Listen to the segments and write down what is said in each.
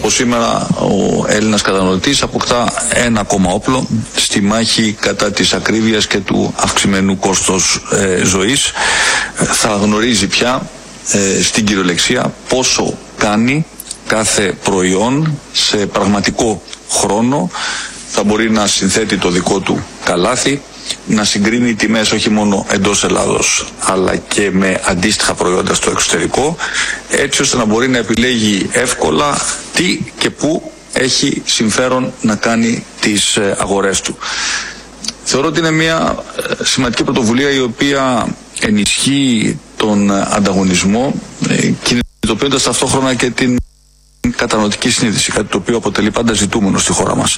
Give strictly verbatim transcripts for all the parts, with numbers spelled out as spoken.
από σήμερα ο Έλληνας καταναλωτής αποκτά ένα ακόμα όπλο στη μάχη κατά της ακρίβειας και του αυξημένου κόστος ε, ζωής. Θα γνωρίζει πια ε, στην κυριολεξία πόσο κάνει κάθε προϊόν σε πραγματικό χρόνο. Θα μπορεί να συνθέτει το δικό του καλάθι, να συγκρίνει τιμές όχι μόνο εντός Ελλάδος αλλά και με αντίστοιχα προϊόντα στο εξωτερικό, έτσι ώστε να μπορεί να επιλέγει εύκολα τι και πού έχει συμφέρον να κάνει τις αγορές του. Θεωρώ ότι είναι μια σημαντική πρωτοβουλία η οποία ενισχύει τον ανταγωνισμό, κινητοποιώντας ταυτόχρονα και την καταναλωτική συνείδηση, κάτι το οποίο αποτελεί πάντα ζητούμενο στη χώρα μας.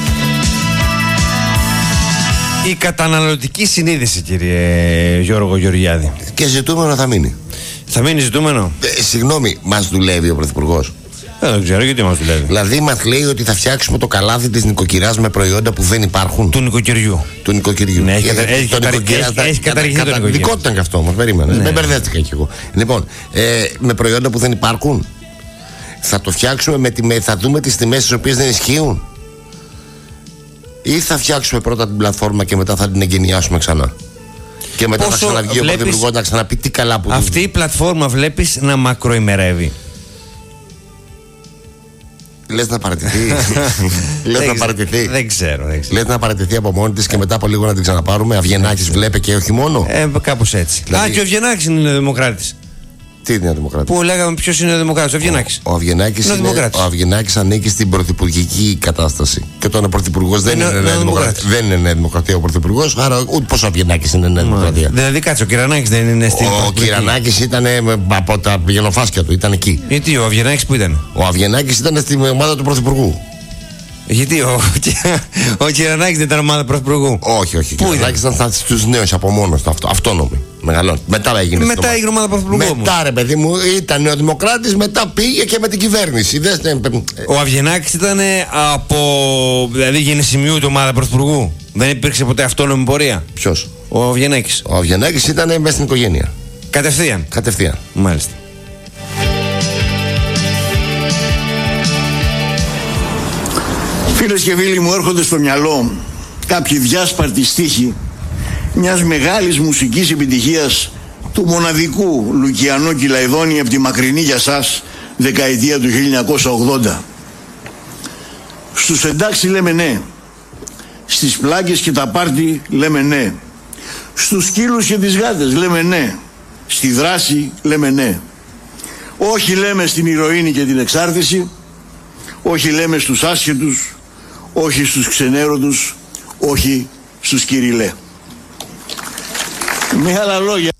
Η καταναλωτική συνείδηση, κύριε Γιώργο Γεωργιάδη. Και ζητούμενο θα μείνει. Θα μείνει ζητούμενο. Ε, συγγνώμη, μας δουλεύει ο Πρωθυπουργός? Ε, δεν ξέρω γιατί μας δουλεύει. Δηλαδή, μας λέει ότι θα φτιάξουμε το καλάθι της νοικοκυράς με προϊόντα που δεν υπάρχουν. Του νοικοκυριού. Του νοικοκυριού. Ναι, έχει, κατα... έχει, κατα... έχει, έχει καταργηθεί το νοικοκυριό. Δικό ήταν και αυτό όμως, περίμενε. Ναι. Με μπερδεύτηκα κι εγώ. Λοιπόν, ε, με προϊόντα που δεν υπάρχουν. Θα το φτιάξουμε με τη... θα δούμε τις τιμές τις οποίες δεν ισχύουν. Ή θα φτιάξουμε πρώτα την πλατφόρμα και μετά θα την εγκαινιάσουμε ξανά. Και μετά πόσο θα ξαναβγεί βλέπεις... ο Πρωθυπουργός να ξαναπεί τι καλά που. Αυτή η πλατφόρμα βλέπεις να μακροημερεύει? Λες να παραιτηθεί? Λες να παραιτηθεί? Δεν ξέρω, δεν ξέρω. Λες να παραιτηθεί από μόνη της και μετά από λίγο να την ξαναπάρουμε? Αβγενάκης βλέπε και όχι μόνο. Ε, κάπως έτσι. Δηλαδή... Α, και ο Αβγενάκης είναι δημοκράτης. Τι είναι ο Δημοκράτης? Που λέγαμε ποιος είναι ο Δημοκράτης? Ο Αβγενάκης. Ο, ο Αβγενάκης είναι, είναι, ο Αβγενάκης ανήκει στην πρωθυπουργική κατάσταση. Και όταν ο πρωθυπουργός δεν, είναι νέα δημοκρατία, δεν είναι νέα δημοκρατία ο πρωθυπουργός, άρα ούτε πως ο Αβγενάκης είναι νέα δημοκρατία. Δηλαδή κάτσε, ο Κυρανάκης δεν είναι στην. Ο Κυρανάκης ήταν από τα γενοφάσκια του, ήταν εκεί. Γιατί ο Αβγενάκης που ήταν? Ο Αβγενάκης ήταν στην ομάδα του πρωθυπουργού. Γιατί ο, ο Κυρανάκης δεν ήταν ομάδα πρωθυπουργού? Όχι, όχι. Ο Κυρανάκης ήταν στους νέους από μόνος του, αυτόνομοι. Μεγαλώνει. Μετά έγινε. Μετά έγινε ομάδα πρωθυπουργού. Μετά, ρε παιδί μου, ήταν ο Δημοκράτης, μετά πήγε και με την κυβέρνηση. Ο Αβγενάκης ήταν από. Δηλαδή γενεσιμιού του ομάδα πρωθυπουργού. Δεν υπήρξε ποτέ αυτόνομη πορεία. Ποιος? Ο Αβγενάκης. Ο Αβγενάκης ήταν μέσα στην οικογένεια. Κατευθείαν. Κατευθείαν. Μάλιστα. Φίλες και φίλοι μου, έρχονται στο μυαλό κάποιοι διάσπαρτοι στίχοι μιας μεγάλης μουσικής επιτυχίας του μοναδικού Λουκιανό Κυλαϊδόνη από τη μακρινή για σας δεκαετία του χίλια εννιακόσια ογδόντα. Στους εντάξει λέμε ναι, στις πλάκες και τα πάρτι λέμε ναι, στους σκύλους και τις γάτες λέμε ναι, στη δράση λέμε ναι. Όχι λέμε στην ηρωίνη και την εξάρτηση, όχι λέμε στους άσχετους, όχι στους ξενέρωτους, όχι στους κυριλέ. Με άλλα λόγια.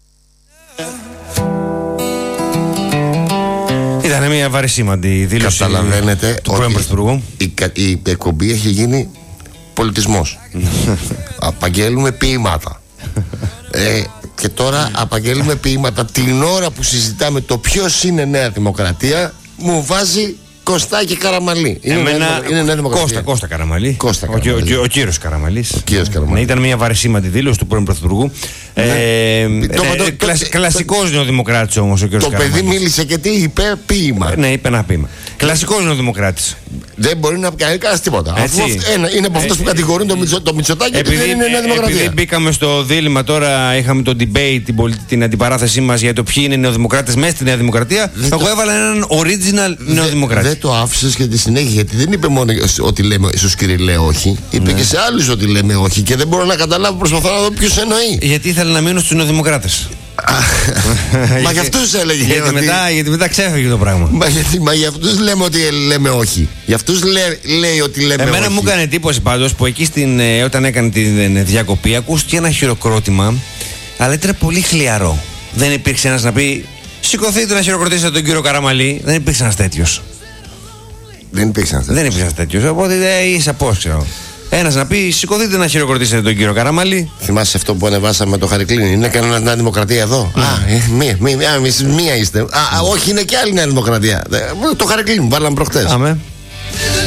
Ήταν μια βαρυσίμαντη δήλωση. Καταλαβαίνετε του πρώην Πρωθυπουργού. Η, η, η εκπομπή έχει γίνει πολιτισμός. Απαγγέλουμε ποίηματα. ε, και τώρα απαγγέλουμε ποίηματα. Την ώρα που συζητάμε το ποιος είναι Νέα Δημοκρατία, μου βάζει Κωστάκη Καραμαλή. Είναι Εμένα, νέα, είναι νέα Δημοκρατία. Κώστα, Κώστα Καραμαλή. Κώστα ο, Καραμαλή. Ο, ο, ο κύριος Καραμαλής. Ο κύριος Καραμαλής. Ναι, ήταν μια βαρυσίμαντη δήλωση του πρώην Πρωθυπουργού. Ναι. Ε, το, ε, το, κλασ, το, κλασικός νεοδημοκράτης όμως ο κύριος το Καραμαλής. Το παιδί μίλησε και τι είπε? Ποίημα. Ναι, είπε ένα ποίημα. Κλασικός νεοδημοκράτης. Δεν μπορεί να κάνει κανένα τίποτα. Αφού ένα, είναι από αυτούς που κατηγορούν το, Μητσο, το Μητσοτάκη ότι δεν είναι Νέα Δημοκρατία. Επειδή μπήκαμε στο δίλημμα τώρα, είχαμε το debate, την, πολι... την αντιπαράθεσή μας για το ποιοι είναι νεοδημοκράτες μέσα στη Νέα Δημοκρατία. Δεν εγώ το... έβαλα έναν original νεοδημοκράτη. Δεν το άφησες για τη συνέχεια, γιατί δεν είπε μόνο ότι λέμε στους κυριλέ όχι. Είπε ναι. και σε άλλους ότι λέμε όχι. Και δεν μπορώ να καταλάβω, προσπαθώ να δω ποιος εννοεί. Γιατί ήθελα να μείνω στους νεοδημοκράτες. Μα για αυτούς έλεγε. Γιατί, ότι... μετά, γιατί μετά ξέφυγε το πράγμα. Μα, γιατί, μα για αυτούς λέμε ότι λέμε όχι. Για αυτούς λέ, λέει ότι λέμε Εμένα όχι. Εμένα μου έκανε εντύπωση πάντως που εκεί στην, όταν έκανε τη διακοπή ακούστηκε ένα χειροκρότημα, αλλά ήταν πολύ χλιαρό. Δεν υπήρξε ένας να πει σηκωθείτε να χειροκροτήσετε τον κύριο Καραμαλή. Δεν υπήρξε ένας τέτοιος. Δεν υπήρξε ένας τέτοιος. Δεν υπήρξε ένας τέτοιος. Οπότε είσαι πώς ξέρω. Ένας να πει σηκωθείτε να χειροκροτήσετε τον κύριο Καραμαλή. Θυμάσαι αυτό που ανεβάσαμε με το Χαρικλίνη? Είναι κανένα Νέα Δημοκρατία εδώ? Mm. Α, ε, μία, μία, μία, μία είστε. Α, όχι, είναι και άλλη Νέα Δημοκρατία. Το Χαρικλίνη, βάλαμε προχτές. Άμε.